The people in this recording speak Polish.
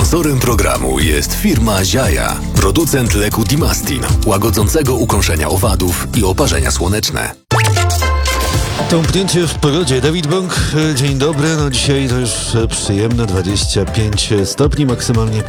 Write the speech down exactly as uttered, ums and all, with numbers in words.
Sponsorem programu jest firma Ziaja, producent leku Dimastin, łagodzącego ukąszenia owadów i oparzenia słoneczne. Tąpnięcie w pogodzie. Dawid Bąk, dzień dobry. No dzisiaj to już przyjemne dwadzieścia pięć stopni maksymalnie.